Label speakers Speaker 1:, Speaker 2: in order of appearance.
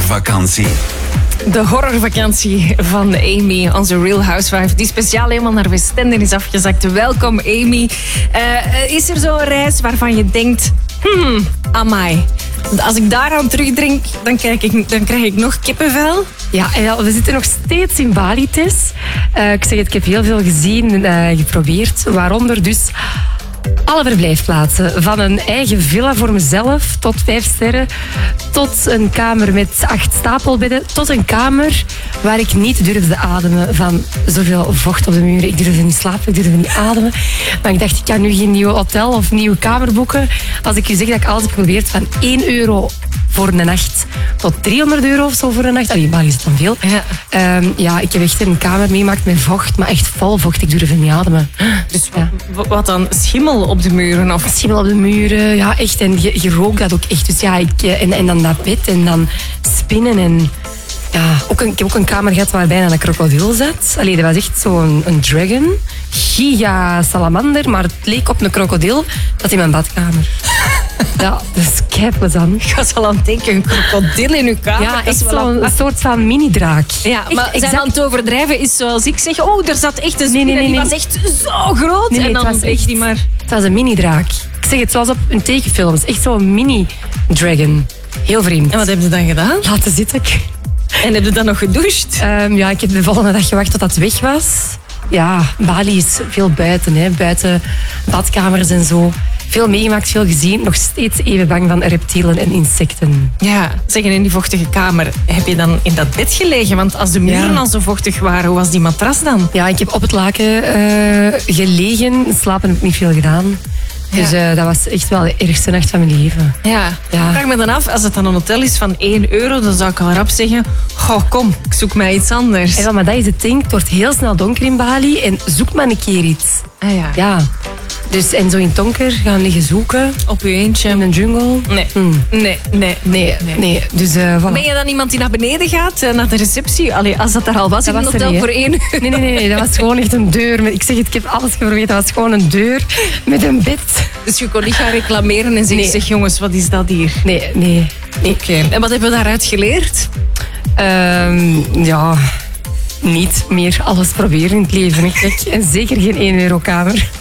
Speaker 1: horrorvakantie.
Speaker 2: De horrorvakantie van Amy, onze Real Housewife, die speciaal helemaal naar Westende is afgezakt. Welkom, Amy. Is er zo'n reis waarvan je denkt, amai, als ik daaraan terugdenk, dan krijg ik nog kippenvel?
Speaker 3: Ja, we zitten nog steeds in Bali, Tess. Ik zeg het, ik heb heel veel gezien en geprobeerd. Waaronder dus alle verblijfplaatsen. Van een eigen villa voor mezelf tot 5 sterren. Tot een kamer met 8 stapelbedden. Tot een kamer waar ik niet durfde ademen van zoveel vocht op de muren. Ik durfde niet slapen, ik durfde niet ademen. Maar ik dacht, ik kan nu geen nieuw hotel of nieuwe kamer boeken. Als ik u zeg dat ik alles heb geprobeerd van €1 voor een nacht tot €300 of zo voor een nacht. Allee, in Bali is het dan veel.
Speaker 2: Ja.
Speaker 3: Ik heb echt een kamer meegemaakt met vocht, maar echt vol vocht. Ik durfde niet ademen.
Speaker 2: Dus wat dan? Schimmel op de muren? Of?
Speaker 3: Schimmel op de muren, ja, echt. En je rook dat ook echt. Dus ja, en dan dat bed en dan spinnen en... Ja, ik heb ook een kamer gehad waar bijna een krokodil zat. Allee, dat was echt zo'n een dragon. Giga salamander, maar het leek op een krokodil. Dat in mijn badkamer. Ja, dat is keiplezant.
Speaker 2: Ik was al aan het denken, een krokodil in uw kamer.
Speaker 3: Ja, echt zo'n soort van mini-draak.
Speaker 2: Ja, maar
Speaker 3: echt,
Speaker 2: zijn aan het overdrijven is zoals ik zeg, er zat echt een spin
Speaker 3: Nee.
Speaker 2: die was echt zo groot.
Speaker 3: Nee,
Speaker 2: en dan
Speaker 3: het was
Speaker 2: bleek
Speaker 3: echt,
Speaker 2: die maar...
Speaker 3: Het was een mini-draak. Ik zeg het, zoals op een tekenfilm. Het is echt zo'n mini-dragon. Heel vreemd.
Speaker 2: En wat heb je dan gedaan?
Speaker 3: Laten zitten.
Speaker 2: En heb je dan nog gedoucht?
Speaker 3: Ja, ik heb de volgende dag gewacht tot dat weg was. Ja, Bali is veel buiten, hè. Buiten badkamers en zo. Veel meegemaakt, veel gezien. Nog steeds even bang van reptielen en insecten.
Speaker 2: Ja, zeggen in die vochtige kamer, heb je dan in dat bed gelegen? Want als de muren al zo vochtig waren, hoe was die matras dan?
Speaker 3: Ja, ik heb op het laken gelegen. Slapen heb ik niet veel gedaan. Dus dat was echt wel de ergste nacht van mijn leven.
Speaker 2: Ja. Ik vraag me dan af, als het dan een hotel is van €1, dan zou ik al rap zeggen, goh, kom, ik zoek mij iets anders.
Speaker 3: Ja, maar dat is het ding. Het wordt heel snel donker in Bali en zoek maar een keer iets.
Speaker 2: Ah, ja.
Speaker 3: Ja. Dus, en zo in het donker gaan liggen zoeken.
Speaker 2: Op je eentje?
Speaker 3: In een jungle. Nee. Dus, voilà.
Speaker 2: Ben je dan iemand die naar beneden gaat, naar de receptie? Allee, als dat er al was, in een hotel voor €1.
Speaker 3: Nee, dat was gewoon echt een deur. Ik zeg het, ik heb alles geprobeerd. Dat was gewoon een deur met een bed.
Speaker 2: Dus je kon niet gaan reclameren en zeggen, zeg jongens, wat is dat hier?
Speaker 3: Nee.
Speaker 2: Oké. En wat hebben we daaruit geleerd?
Speaker 3: Ja, niet meer alles proberen in het leven. Hè. En zeker geen €1 kamer.